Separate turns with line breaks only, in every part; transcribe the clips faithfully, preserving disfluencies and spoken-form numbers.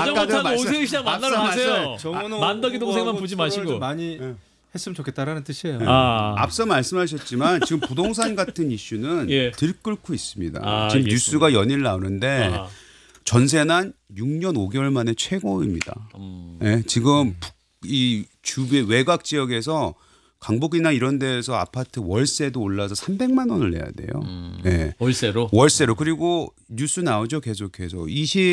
다정못한 오세훈 시장 만나러 가세요.
정원호
만덕이 동생만 보지
후보하고
마시고.
좀 많이 네. 했으면 좋겠다라는 뜻이에요.
네.
아.
앞서 말씀하셨지만 지금 부동산 같은 이슈는
예.
들끓고 있습니다.
아,
지금
알겠습니다.
뉴스가 연일 나오는데
아.
전세난 육 년 오 개월 만에 최고입니다.
음.
네, 지금 북- 이 주변 외곽 지역에서 강북이나 이런 데에서 아파트 월세도 올라서 삼백만 원을 내야 돼요.
음.
네.
월세로.
월세로. 그리고 뉴스 나오죠. 계속해서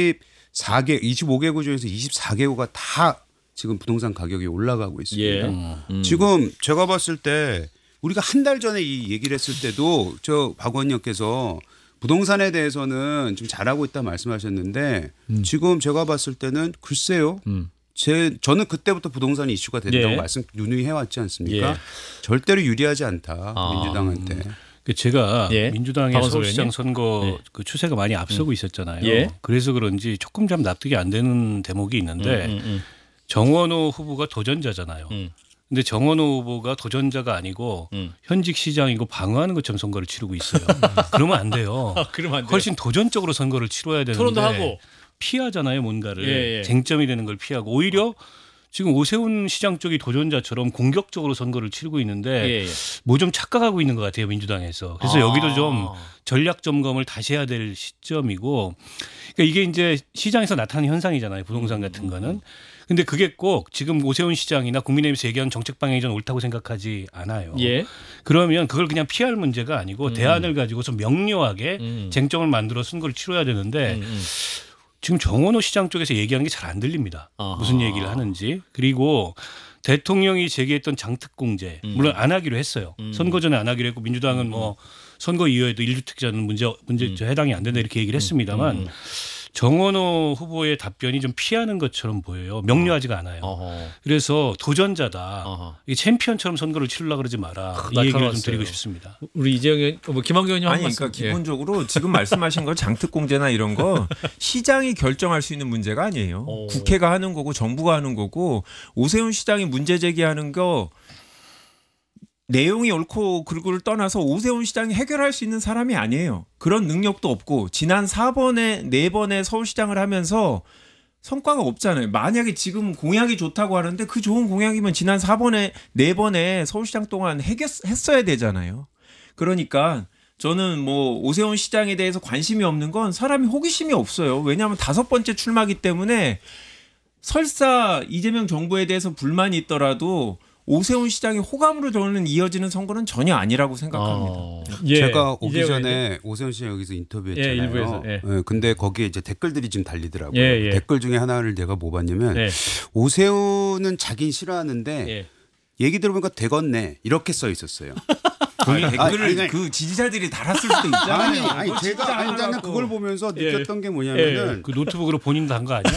이십사 개, 이십오 개구 중에서 이십사 개구가 다 지금 부동산 가격이 올라가고 있습니다.
예. 음.
지금 제가 봤을 때 우리가 한 달 전에 이 얘기를 했을 때도 저 박 의원님께서 부동산에 대해서는 좀 잘하고 있다 말씀하셨는데 음. 지금 제가 봤을 때는 글쎄요.
음.
제 저는 그때부터 부동산이 이슈가 된다고
예.
말씀 누누이 해왔지 않습니까?
예.
절대로 유리하지 않다
아.
민주당한테.
제가
예.
민주당의
박원순
서울시장
의원님?
선거
예.
그 추세가 많이 앞서고
음.
있었잖아요.
예.
그래서 그런지 조금 좀 납득이 안 되는 대목이 있는데
음, 음, 음.
정원호 후보가 도전자잖아요.
음.
근데 정원호 후보가 도전자가 아니고
음.
현직 시장이고 방어하는 것처럼 선거를 치르고 있어요. 그러면 안 돼요.
아, 그러면 안 돼요.
훨씬 도전적으로 선거를 치러야 되는데
토론도 하고.
피하잖아요, 뭔가를.
예, 예.
쟁점이 되는 걸 피하고 오히려 지금 오세훈 시장 쪽이 도전자처럼 공격적으로 선거를 치르고 있는데
예, 예.
뭐 좀 착각하고 있는 것 같아요, 민주당에서. 그래서
아.
여기도 좀 전략 점검을 다시 해야 될 시점이고, 그러니까 이게 이제 시장에서 나타나는 현상이잖아요, 부동산 같은 거는. 근데 그게 꼭 지금 오세훈 시장이나 국민의힘에서 얘기하는 정책 방향이 전 옳다고 생각하지 않아요.
예.
그러면 그걸 그냥 피할 문제가 아니고
음.
대안을 가지고 좀 명료하게
음.
쟁점을 만들어 선거를 치러야 되는데
음, 음.
지금 정원호 시장 쪽에서 얘기하는 게 잘 안 들립니다.
아하.
무슨 얘기를 하는지. 그리고 대통령이 제기했던 장특공제
음.
물론 안 하기로 했어요.
음.
선거 전에 안 하기로 했고 민주당은 뭐 선거 이후에도 일 주택자는 문제 문제
음.
해당이 안 된다 이렇게 얘기를 했습니다만
음.
정원호 후보의 답변이 좀 피하는 것처럼 보여요. 명료하지가 않아요.
어허.
그래서 도전자다.
어허.
이게 챔피언처럼 선거를 치르려고 그러지 마라. 이 얘기를 좀
날카로웠어요.
드리고 싶습니다.
우리 이재영 의원, 뭐 김한규 의원님 한
아니
말씀.
그러니까
예.
기본적으로 지금 말씀하신 거 장특공제나 이런 거 시장이 결정할 수 있는 문제가 아니에요.
오.
국회가 하는 거고 정부가 하는 거고 오세훈 시장이 문제 제기하는 거 내용이 옳고 그르고를 떠나서 오세훈 시장이 해결할 수 있는 사람이 아니에요. 그런 능력도 없고 지난 사 번에 네 번의 서울시장을 하면서 성과가 없잖아요. 만약에 지금 공약이 좋다고 하는데 그 좋은 공약이면 지난 사 번에 네 번의 서울시장 동안 해결했어야 되잖아요. 그러니까 저는 뭐 오세훈 시장에 대해서 관심이 없는 건 사람이 호기심이 없어요. 왜냐하면 다섯 번째 출마기 때문에 설사 이재명 정부에 대해서 불만이 있더라도 오세훈 시장이 호감으로 저는 이어지는 선거는 전혀 아니라고 생각합니다.
어. 예.
제가 오기
이재용
전에
의원님.
오세훈 씨 여기서 인터뷰했잖아요.
예, 일부에서, 예.
예, 근데 거기에 이제 댓글들이 지금 달리더라고요.
예, 예.
댓글 중에 하나를 내가 뭐 봤냐면
네.
오세훈은 자긴 싫어하는데
예.
얘기 들어보니까 되겠네 이렇게 써 있었어요.
아니, 댓글을
아니, 아니,
그 지지자들이 달았을 수도 있잖아요.
아니, 아니
그거
제가
진짜
아니, 나는
하라고.
그걸 보면서
예.
느꼈던 게 뭐냐면은
그 노트북으로 본인도 한 거 아니야?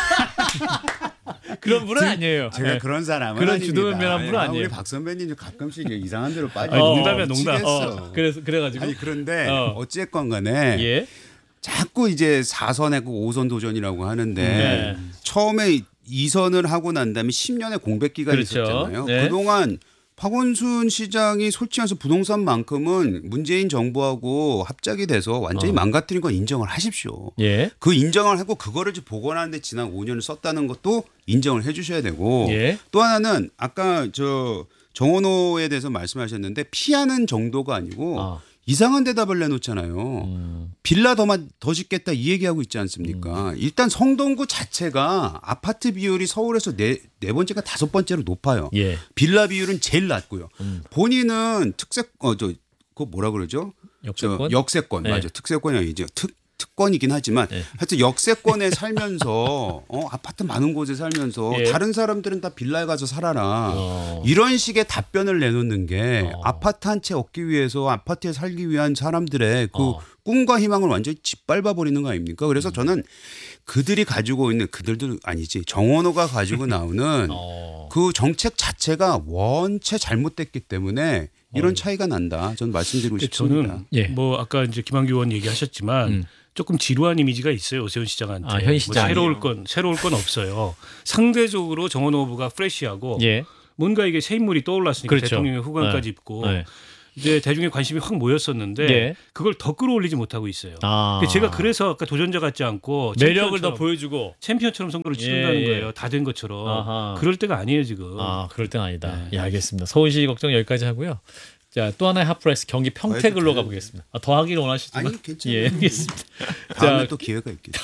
그런 분은 아니에요.
제가
예.
그런 사람은
그런
아닙니다.
주도면밀한 분은
아,
아니에요.
우리 박 선배님 가끔씩 이상한 데로 빠져.
아니, 농담이야, 농담.
미치겠어.
어, 그래서 그래가지고.
아니 그런데
어.
어. 쨌건 간에
예.
자꾸 이제 사 선하고 오 선 도전이라고 하는데
네.
처음에 이 선을 하고 난 다음에 십 년의 공백 기간이
그렇죠.
있었잖아요.
네.
그동안 박원순 시장이 솔직히 해서 부동산만큼은 문재인 정부하고 합작이 돼서 완전히
어.
망가뜨린 건 인정을 하십시오.
예.
그 인정을 하고 그거를 이제 복원하는데 지난 오 년을 썼다는 것도 인정을 해 주셔야 되고
예.
또 하나는 아까 저 정원호에 대해서 말씀하셨는데 피하는 정도가 아니고
아.
이상한 대답을 내놓잖아요.
음.
빌라 더만 더 짓겠다 이 얘기하고 있지 않습니까?
음.
일단 성동구 자체가 아파트 비율이 서울에서 네, 네 번째가 다섯 번째로 높아요.
예.
빌라 비율은 제일 낮고요.
음.
본인은 특색 어저 그거 뭐라 그러죠?
역세권?
저 역세권
네.
맞아. 특세권이 아니죠. 특 특권이긴 하지만
네.
하여튼 역세권에 살면서 어, 아파트 많은 곳에 살면서
예.
다른 사람들은 다 빌라에 가서 살아라.
어.
이런 식의 답변을 내놓는 게
어.
아파트 한 채 얻기 위해서 아파트에 살기 위한 사람들의 그
어.
꿈과 희망을 완전히 짓밟아 버리는 거 아닙니까? 그래서 저는 그들이 가지고 있는 그들도 아니지 정원호가 가지고 나오는
어.
그 정책 자체가 원체 잘못됐기 때문에 이런 차이가 난다. 저는 말씀드리고 싶습니다.
저는
예.
뭐 아까 이제 김한규 의원 얘기하셨지만
음.
조금 지루한 이미지가 있어요 오세훈 시장한테.
아, 현 시장.
뭐 새로울 건 새로울 건 없어요. 상대적으로 정원호 후보가 프레시하고
예.
뭔가 이게 새 인물이 떠올랐으니까
그렇죠.
대통령의 후관까지
네.
입고
네.
이제 대중의 관심이 확 모였었는데
예.
그걸 더 끌어올리지 못하고 있어요.
아.
제가 그래서 아까 도전자 같지 않고
매력을 더
챔피언처럼-
보여주고.
챔피언처럼 선거를 치른다는
예, 예.
거예요. 다 된 것처럼.
아하.
그럴 때가 아니에요 지금.
아, 그럴 땐 아니다.
네.
예, 알겠습니다. 서울시 걱정 여기까지 하고요. 자, 또 하나의 핫프레스 경기 평택을로
해도
가보겠습니다. 아, 더 하기를 원하시지만.
아니, 괜찮아요.
예, 알겠습니다.
다음에
자,
또 기회가 있겠죠.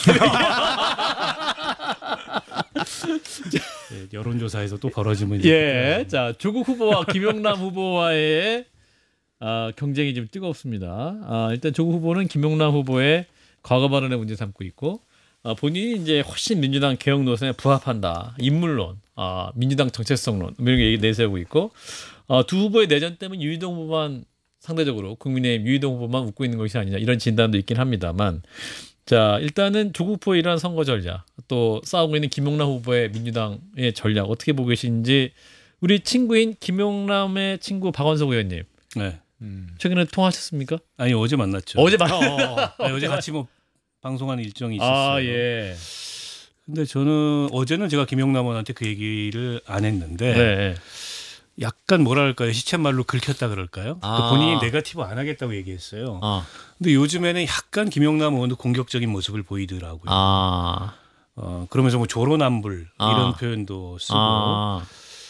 예, 여론조사에서 또 벌어지면 이제
예, 자 조국 후보와 김용남 후보와의 아, 경쟁이 좀 뜨겁습니다. 아, 일단 조국 후보는 김용남 후보의 과거 발언에 문제 삼고 있고 아, 본인이 이제 훨씬 민주당 개혁 노선에 부합한다. 인물론, 아, 민주당 정체성론 이런 게 내세우고 있고 아, 두 후보의 내전 때문에 유희동 후보만 상대적으로 국민의힘 유희동 후보만 웃고 있는 것이 아니냐 이런 진단도 있긴 합니다만 자 일단은 조국 후보의 이러한 선거 전략 또 싸우고 있는 김용남 후보의 민주당의 전략 어떻게 보고 계신지 우리 친구인 김용남의 친구 박원석 의원님
네.
최근에 통화하셨습니까?
아니 어제 만났죠.
어제 만 어.
아니, 어제 같이 뭐 방송하는 일정이 있었어요.
아 예.
근데 저는 어제는 제가 김용남 의원한테 그 얘기를 안 했는데
네.
약간 뭐랄까요 시쳇말로 긁혔다 그럴까요?
아.
그 본인이 네거티브 안 하겠다고 얘기했어요.
아.
근데 요즘에는 약간 김용남 의원도 공격적인 모습을 보이더라고요.
아.
어, 그러면서 뭐 조로남불
아.
이런 표현도 쓰고.
아.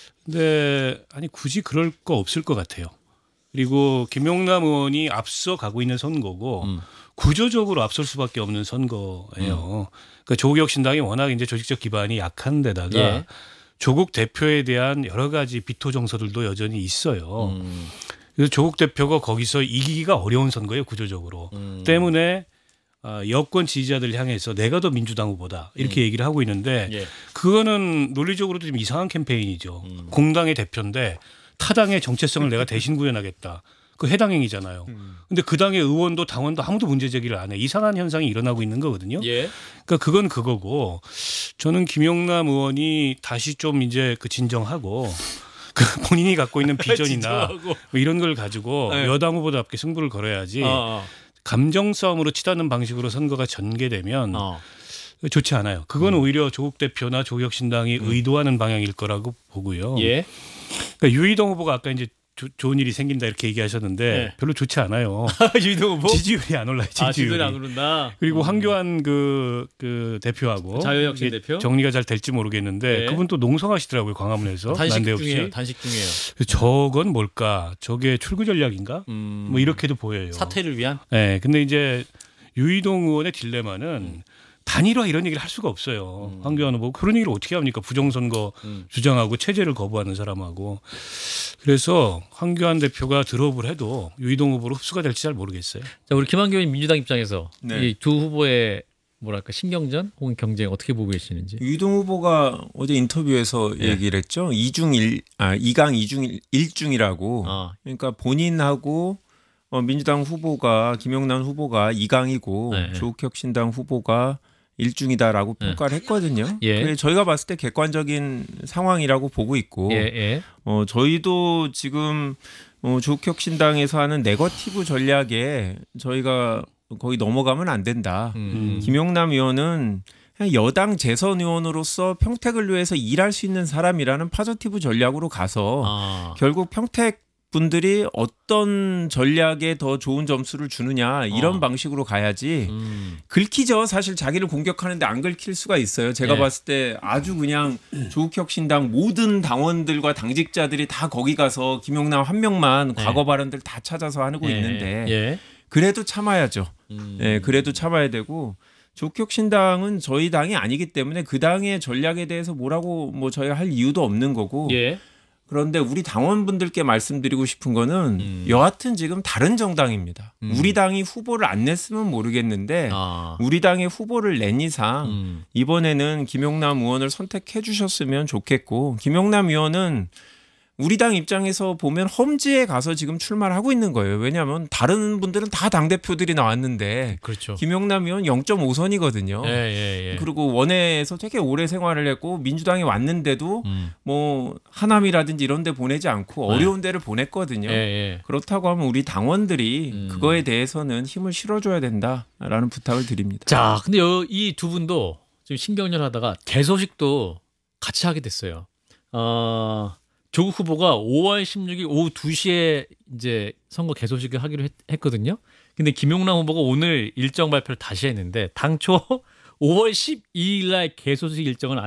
근데 아니 굳이 그럴 거 없을 것 같아요. 그리고 김용남 의원이 앞서 가고 있는 선거고
음.
구조적으로 앞설 수밖에 없는 선거예요. 그러니까 조국혁신당이 워낙 이제 조직적 기반이 약한 데다가
예.
조국 대표에 대한 여러 가지 비토 정서들도 여전히 있어요.
음.
그래서 조국 대표가 거기서 이기기가 어려운 선거예요, 구조적으로.
음.
때문에 어, 여권 지지자들 향해서 내가 더 민주당 후보다 이렇게 얘기를 하고 있는데
예.
그거는 논리적으로도 좀 이상한 캠페인이죠.
음.
공당의 대표인데 타당의 정체성을 내가 대신 구현하겠다. 그 해당 행위잖아요. 근데 그 당의 의원도 당원도 아무도 문제 제기를 안 해. 이상한 현상이 일어나고 있는 거거든요.
예.
그러니까 그건 그거고 저는 김용남 의원이 다시 좀 이제 그 진정하고 그 본인이 갖고 있는 비전이나
진정하고.
뭐 이런 걸 가지고
네.
여당 후보답게 승부를 걸어야지
어.
감정 싸움으로 치닫는 방식으로 선거가 전개되면
어.
좋지 않아요. 그건 오히려 조국 대표나 조국혁신당이 의도하는 방향일 거라고 보고요.
예.
그러니까 유희동 후보가 아까 이제 조, 좋은 일이 생긴다 이렇게 얘기하셨는데
네.
별로 좋지 않아요.
유희동 후보?
지지율이 안 올라요.
아,
지지율이.
지지율이 안 오른다.
그리고
음.
황교안 그, 그 대표하고
자유혁신
이게
대표?
정리가 잘 될지 모르겠는데
네.
그분 또 농성하시더라고요. 광화문에서
단식
난데없이.
중이에요. 단식 중이에요.
그래서 저건 뭘까? 저게 출구 전략인가?
음.
뭐 이렇게도 보여요.
사퇴를 위한.
네, 근데 이제 유희동 의원의 딜레마는 단일화 이런 얘기를 할 수가 없어요.
음.
황교안 후보 그런 얘기를 어떻게 합니까? 부정선거
음.
주장하고 체제를 거부하는 사람하고. 그래서 황교안 대표가 드롭을 해도 유희동 후보로 흡수가 될지 잘 모르겠어요.
자, 우리 김한규 의원 민주당 입장에서
네.
이 두 후보의 뭐랄까 신경전 혹은 경쟁 어떻게 보고 계시는지.
유동 후보가 어제 인터뷰에서
예.
얘기를 했죠. 이중일 아, 이강 이중 일중이라고.
아,
그러니까 본인하고 어, 민주당 후보가 김용남 후보가 이강이고
네.
조국혁신당 후보가 일중이다라고
네.
평가를 했거든요.
예.
그게 저희가 봤을 때 객관적인 상황이라고 보고 있고
예, 예.
어, 저희도 지금 어, 조국혁신당에서 하는 네거티브 전략에 저희가 거의 넘어가면 안 된다.
음.
김용남 의원은 그냥 여당 재선 의원으로서 평택을 위해서 일할 수 있는 사람이라는 파저티브 전략으로 가서
아.
결국 평택 분들이 어떤 전략에 더 좋은 점수를 주느냐 이런
어.
방식으로 가야지
음.
긁히죠. 사실 자기를 공격하는데 안 긁힐 수가 있어요. 제가
네.
봤을 때 아주 그냥 조국혁신당 모든 당원들과 당직자들이 다 거기 가서 김용남 한 명만
네.
과거 발언들 다 찾아서 하고
예,
있는데
예.
그래도 참아야죠.
음.
예, 그래도 참아야 되고 조국혁신당은 저희 당이 아니기 때문에 그 당의 전략에 대해서 뭐라고 뭐 저희가 할 이유도 없는 거고
예.
그런데 우리 당원분들께 말씀드리고 싶은 거는
음.
여하튼 지금 다른 정당입니다.
음.
우리 당이 후보를 안 냈으면 모르겠는데
아.
우리 당의 후보를 낸 이상
음.
이번에는 김용남 의원을 선택해 주셨으면 좋겠고 김용남 의원은 우리 당 입장에서 보면 험지에 가서 지금 출마를 하고 있는 거예요. 왜냐하면 다른 분들은 다 당대표들이 나왔는데
그렇죠.
김용남 의원 영 점 오 선이거든요.
예, 예, 예.
그리고 원외에서 되게 오래 생활을 했고 민주당에 왔는데도
음.
뭐 하남이라든지 이런 데 보내지 않고
네.
어려운 데를 보냈거든요.
예, 예.
그렇다고 하면 우리 당원들이
음.
그거에 대해서는 힘을 실어줘야 된다라는 부탁을 드립니다.
자, 근데 이 두 분도 좀 신경전 하다가 개소식도 같이 하게 됐어요. 어, 조국 후보가 오월 십육일 오후 두 시에 이제 선거 개소식을 하기로 했, 했거든요. 근데 김용남 후보가 오늘 일정 발표를 다시 했는데 당초 오월 십이일 날 개소식 일정을 안